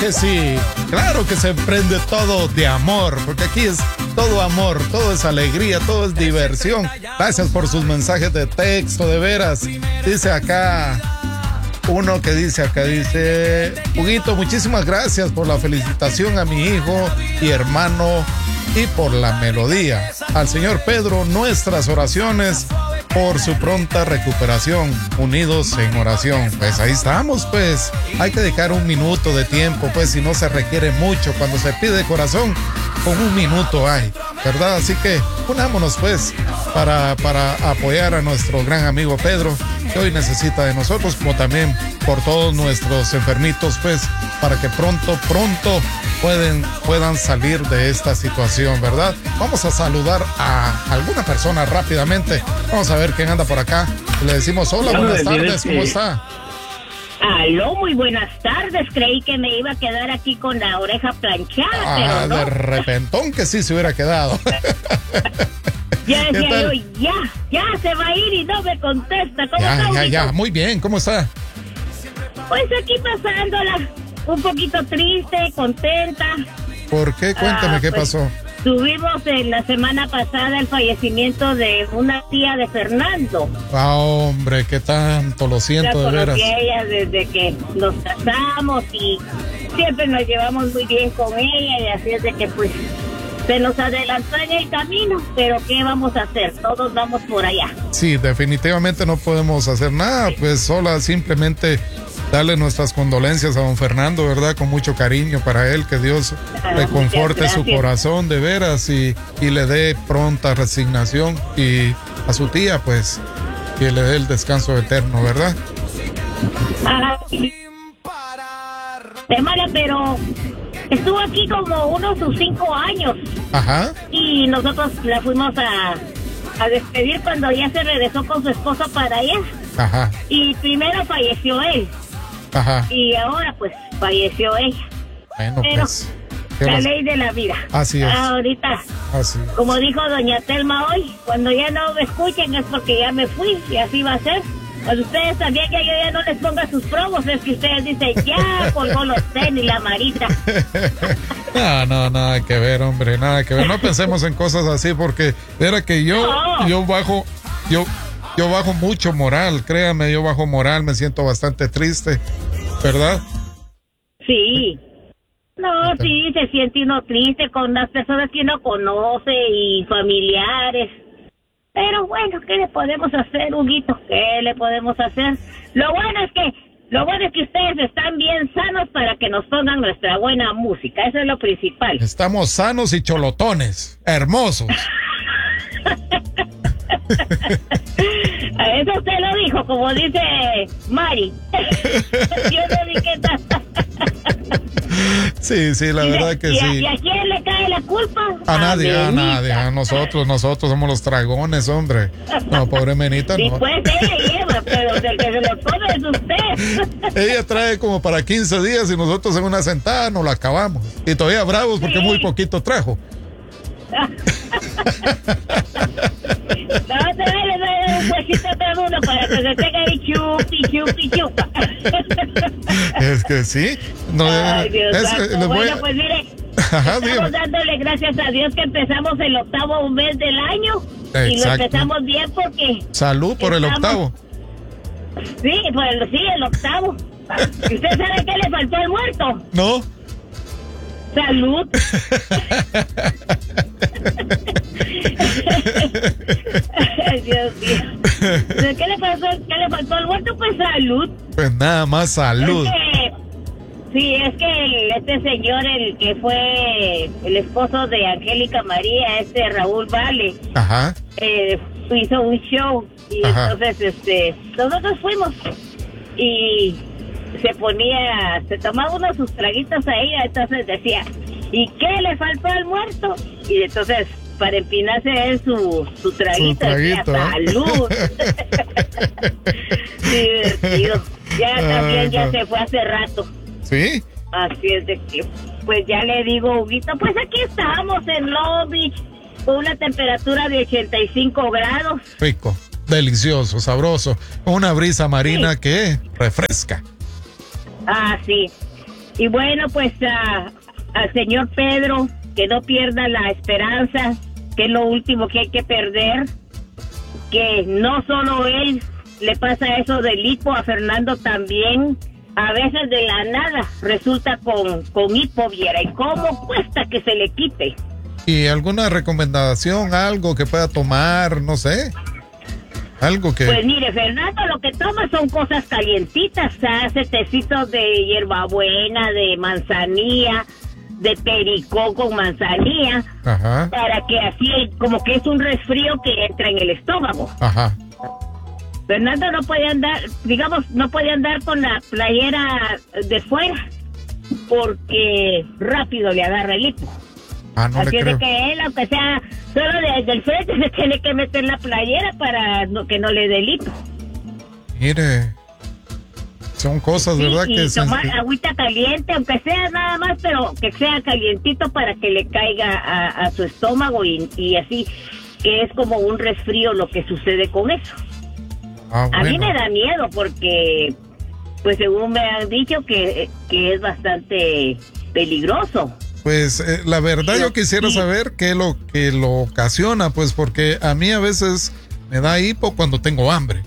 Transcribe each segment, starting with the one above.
que sí, claro que se prende todo de amor, porque aquí es todo amor, todo es alegría, todo es diversión. Gracias por sus mensajes de texto, de veras. Dice acá, uno que dice acá, dice, Huguito, muchísimas gracias por la felicitación a mi hijo y hermano y por la melodía. Al señor Pedro, nuestras oraciones por su pronta recuperación, unidos en oración. Pues ahí estamos, pues. Hay que dedicar un minuto de tiempo, pues, si no se requiere mucho. Cuando se pide de corazón, con un minuto hay, ¿verdad? Así que unámonos, pues, para apoyar a nuestro gran amigo Pedro, que hoy necesita de nosotros, como también por todos nuestros enfermitos, pues, para que pronto puedan salir de esta situación, ¿verdad? Vamos a saludar a alguna persona rápidamente. Vamos a ver quién anda por acá. Le decimos hola, buenas tardes, ¿cómo está? Aló, muy buenas tardes. Creí que me iba a quedar aquí con la oreja planchada, pero no. De repentón que sí se hubiera quedado. Ya decía yo, ya se va a ir y no me contesta. ¿Cómo está? Ya, muy bien, ¿cómo está? Pues aquí pasándola, un poquito triste, contenta. ¿Por qué? Cuéntame, ¿qué pasó? Tuvimos en la semana pasada el fallecimiento de una tía de Fernando. Hombre, qué tanto, lo siento de veras. La conocí a ella desde que nos casamos y siempre nos llevamos muy bien con ella, y así es de que pues se nos adelantó en el camino, pero ¿qué vamos a hacer? Todos vamos por allá. Sí, definitivamente no podemos hacer nada, pues sola simplemente darle nuestras condolencias a don Fernando, ¿verdad? Con mucho cariño para él, que Dios le conforte su corazón de veras y le dé pronta resignación, y a su tía, pues, que le dé el descanso eterno, ¿verdad? Mala, pero estuvo aquí como unos 5 años. Ajá. Y nosotros la fuimos a despedir cuando ya se regresó con su esposa para allá. Ajá. Y primero falleció él. Ajá. Y ahora pues falleció ella. Bueno, pero pues la ley de la vida. Así es. Ahorita, así es. Como dijo doña Telma hoy, cuando ya no me escuchen es porque ya me fui, y así va a ser. Pues ustedes también, que yo ya no les ponga sus promos, es que ustedes dicen, ya colgó los tenis, la Marita. No, nada que ver, hombre, nada que ver. No pensemos en cosas así, porque era que yo bajo mucho moral, créame, yo bajo moral, me siento bastante triste, ¿verdad? Sí. No, sí, se siente uno triste con las personas que uno conoce y familiares. Pero bueno, ¿qué le podemos hacer, Huguito? ¿Qué le podemos hacer? Lo bueno es que ustedes están bien sanos para que nos pongan nuestra buena música. Eso es lo principal. Estamos sanos y cholotones, hermosos. Eso usted lo dijo, como dice Mari. Yo no dije nada. Sí, la verdad que sí. ¿Y a quién le cae la culpa? A nadie. A nosotros somos los dragones, hombre. No, pobre Menita, sí, no. Pues ella lleva, pero el que se lo come es usted. Ella trae como para 15 días y nosotros en una sentada nos la acabamos. Y todavía bravos porque muy poquito trajo. No, se ve un huesito a todo uno para que se tenga ahí chupa. Es que sí. No, ay, Dios santo. Bueno, pues mire, estamos dándole gracias a Dios que empezamos el 8º mes del año. Exacto. Y lo empezamos bien porque... Salud por el 8º. Sí, el 8º. ¿Usted sabe qué le faltó al muerto? No. Salud. Ay, Dios mío. ¿Qué le faltó al muerto? Pues salud. Pues nada más salud. Es que este señor, el que fue el esposo de Angélica María, Raúl Vale, ajá, hizo un show y ajá, entonces nosotros fuimos y se tomaba uno de sus traguitos a ella, entonces decía, ¿y qué le faltó al muerto? Y entonces, para empinarse él su traguito, decía, salud. Divertido. Ya también ya se fue hace rato. ¿Sí? Así es de que, pues ya le digo, Huguito, pues aquí estamos en Long Beach con una temperatura de 85 grados. Rico, delicioso, sabroso, una brisa marina que refresca. Ah, sí. Y bueno, pues al señor Pedro, que no pierda la esperanza, que es lo último que hay que perder, que no solo él le pasa eso del hipo, a Fernando también, a veces de la nada resulta con hipo, viera, y cómo cuesta que se le quite. ¿Y alguna recomendación, algo que pueda tomar, no sé? Algo que... Pues mire, Fernando, lo que toma son cosas calientitas, hace tecitos de hierbabuena, de manzanilla, de pericó con manzanilla, Ajá. para que así, como que es un resfrío que entra en el estómago. Ajá. Fernando no puede andar, digamos, no puede andar con la playera de fuera, porque rápido le agarra el hipo. No Así le es creo. de que él, aunque sea solo desde el frente, se tiene que meter la playera para que no le dé el hipo. Mire, son cosas, Sí, ¿verdad? y Que tomar agüita caliente, aunque sea nada más, pero que sea calientito para que le caiga a su estómago y así, que es como un resfrío lo que sucede con eso. A mí me da miedo porque, pues según me han dicho que es bastante peligroso. Pues la verdad Pero yo quisiera sí. saber qué es lo que lo ocasiona, pues porque a mí a veces me da hipo cuando tengo hambre.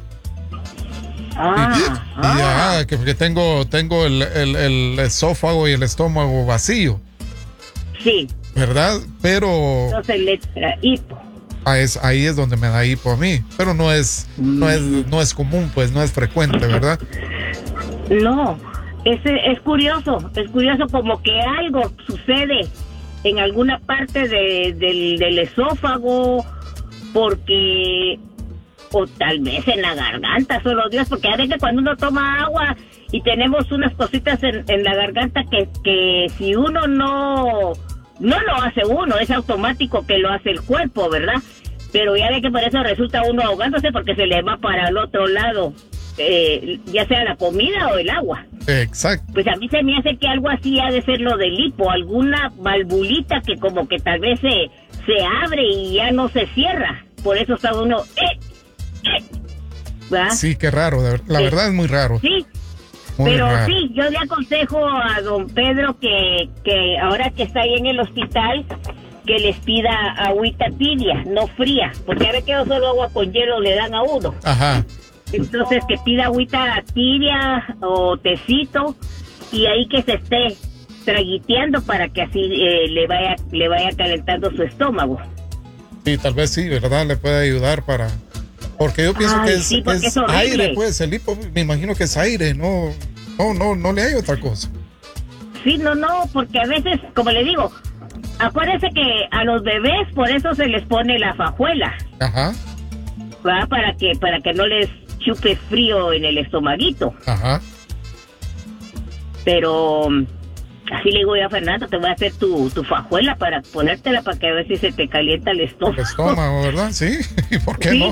Que tengo el esófago y el estómago vacío, Sí, ¿verdad? Pero entonces le da hipo. ahí es donde me da hipo a mí, pero no es común, pues no es frecuente, ¿verdad? No, es curioso como que algo sucede en alguna parte del esófago, porque, o tal vez en la garganta, solo Dios, porque a veces cuando uno toma agua y tenemos unas cositas en la garganta que si uno no lo hace uno, es automático que lo hace el cuerpo, ¿verdad? Pero ya ve que por eso resulta uno ahogándose porque se le va para el otro lado, ya sea la comida o el agua. Exacto. Pues a mí se me hace que algo así ha de ser lo del hipo, alguna valvulita que como que tal vez se abre y ya no se cierra. Por eso está uno... ¿verdad? Sí, qué raro, la verdad es muy raro. Sí, Muy pero raro. sí, yo le aconsejo a don Pedro que ahora que está ahí en el hospital, que les pida agüita tibia, no fría, porque a ver que solo agua con hielo le dan a uno. Ajá. Entonces que pida agüita tibia o tecito y ahí que se esté traguiteando para que así le vaya calentando su estómago. Sí, tal vez sí, ¿verdad? Le puede ayudar para... Porque yo pienso que sí, porque es es horrible. aire, pues, el hipo, me imagino que es aire, no le hay otra cosa. Sí, no, porque a veces, como le digo, acuérdese que a los bebés por eso se les pone la fajuela, Ajá, ¿verdad? Para que no les chupe frío en el estomaguito. ajá. Pero así le digo yo a Fernando, te voy a hacer tu fajuela para ponértela para que a ver si se te calienta el estómago. El estómago, ¿verdad? Sí, ¿y por qué Sí. no?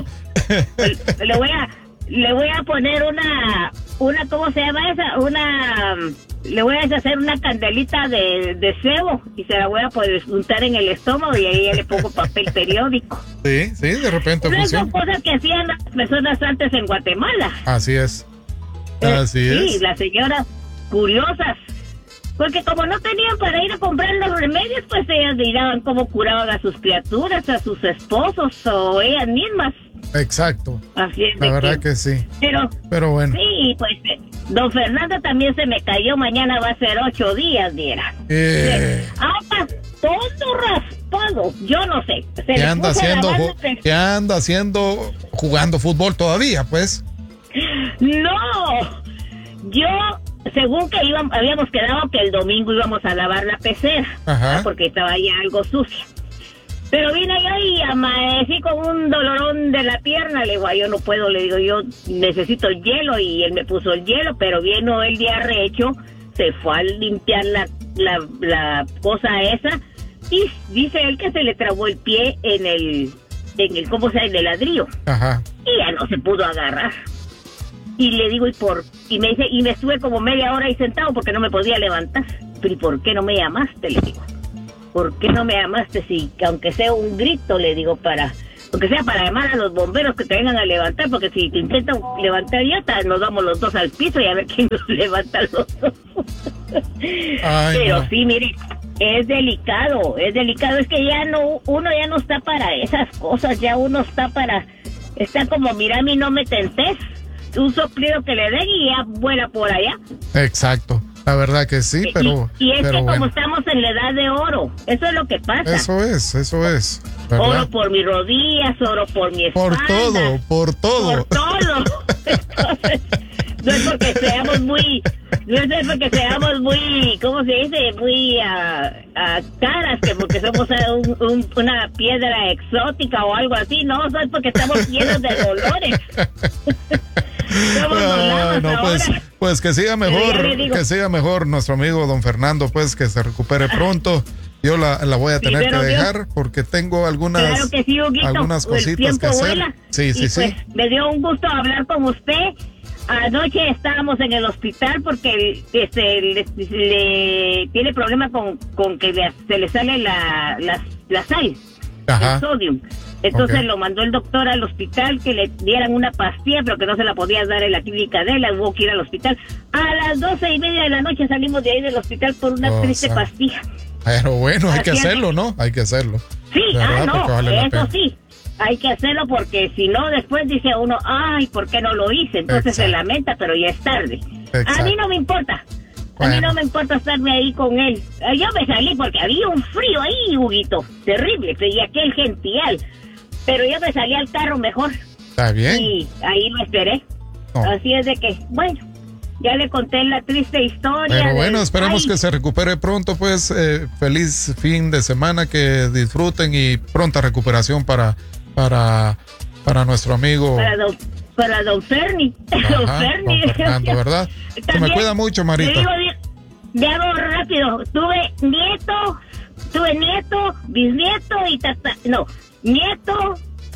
Le voy a poner una ¿cómo se llama esa? Le voy a hacer una candelita de cebo y se la voy a poder untar en el estómago y ahí ya le pongo papel periódico. Sí, de repente Esas son funciona. cosas que hacían las personas antes en Guatemala. Así es. Así Sí, es. las señoras curiosas. Porque como no tenían para ir a comprar los remedios, pues ellas miraban cómo curaban a sus criaturas, a sus esposos o ellas mismas. Exacto. Así es. La verdad que sí. Pero bueno. Sí, pues don Fernando también se me cayó, mañana va a ser 8 días, viera. Anda todo raspado, yo no sé. ¿Qué anda haciendo? ¿Qué anda haciendo? Jugando fútbol todavía, pues. No, yo, según que habíamos quedado que el domingo íbamos a lavar la pecera, Ajá. porque estaba ya algo sucia. Pero vine yo y amanecí con un dolorón de la pierna. Le digo, yo no puedo, le digo, yo necesito el hielo, y él me puso el hielo, pero vino el día recho, se fue a limpiar la cosa esa, y dice él que se le trabó el pie en el ¿cómo se llama? En el ladrillo. Ajá. Y ya no se pudo agarrar. Y le digo, y me dice, y me estuve como media hora ahí sentado porque no me podía levantar. Pero ¿y por qué no me llamaste? Le digo. ¿Por qué no me llamaste? Si, aunque sea un grito, le digo, aunque sea para llamar a los bomberos que te vengan a levantar, porque si te intentan levantar ya, nos vamos los dos al piso y a ver quién nos levanta los dos. Ay, pero no. sí, mire, es delicado, es que ya no, uno ya no está para esas cosas, ya uno está como, mira, a mí no me tentes, un soplido que le den y ya vuela por allá. Exacto, la verdad que sí, pero... Y es pero que bueno, como estamos en la edad de oro, eso es lo que pasa. Eso es, ¿verdad? Oro por mis rodillas, oro por mi espalda. Por todo. Por todo. Entonces, no es porque seamos muy, ¿cómo se dice? Muy caras, que porque somos una piedra exótica o algo así. No, es porque estamos llenos de dolores. Ay, no, pues que siga mejor nuestro amigo don Fernando, pues que se recupere pronto. Yo la voy a tener que dejar porque tengo algunas, que sí, Huguito, algunas cositas que hacer. Vuela. Sí. Pues, me dio un gusto hablar con usted. Anoche estábamos en el hospital porque le tiene problemas con que se le sale la sal, el sodium. Entonces lo mandó el doctor al hospital que le dieran una pastilla, pero que no se la podía dar en la clínica de él, hubo que ir al hospital. A las 12:30 de la noche salimos de ahí del hospital por una triste pastilla. Pero bueno, hay que hacerlo, ¿no? Hay que hacerlo. Sí, no, vale eso sí. Hay que hacerlo porque si no, después dice uno, ay, ¿por qué no lo hice? Entonces se lamenta, pero ya es tarde. A mí no me importa. A mí no me importa estarme ahí con él. Yo me salí porque había un frío ahí, Huguito, terrible, y aquel gential. Pero yo me salí al carro mejor. Está bien. Y ahí lo esperé. Así es de que, bueno, ya le conté la triste historia. Pero bueno, esperemos que se recupere pronto, pues. Feliz fin de semana, que disfruten y pronta recuperación para nuestro amigo. Para don Ferni. Don Ferni. Don Fernando, ¿verdad? También, se me cuida mucho, Marita. Le hago rápido. Tuve nieto, bisnieto y nieto,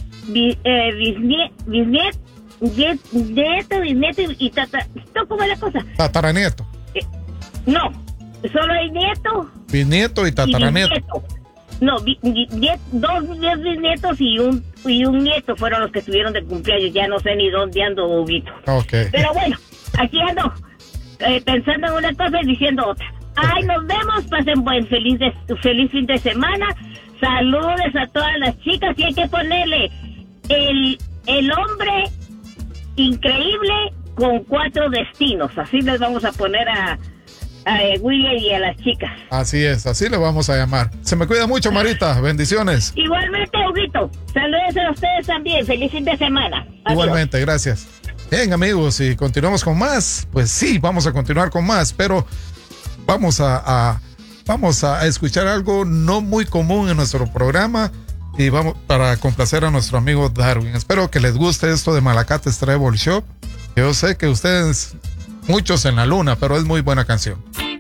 bisnieto y tata. ¿Cómo es la cosa? Tataranieto. No, solo hay nieto. Bisnieto y tataranieto. No, dos bisnietos y un nieto fueron los que estuvieron de cumpleaños. Ya no sé ni dónde ando, Huguito. Okay. Pero bueno, aquí ando pensando en una cosa y diciendo otra. Ay, nos vemos, pasen buen feliz fin de semana. Saludes a todas las chicas y hay que ponerle el hombre increíble con 4 destinos. Así les vamos a poner a William y a las chicas. Así es, así le vamos a llamar. Se me cuida mucho, Marita. Bendiciones. Igualmente, Huguito. Saludos a ustedes también. Feliz fin de semana. Adiós. Igualmente, gracias. Bien, amigos, y continuamos con más. Pues sí, vamos a continuar con más, pero vamos a escuchar algo no muy común en nuestro programa y vamos para complacer a nuestro amigo Darwin. Espero que les guste esto de Malacates Treble Shop. Yo sé que ustedes, muchos en la luna, pero es muy buena canción.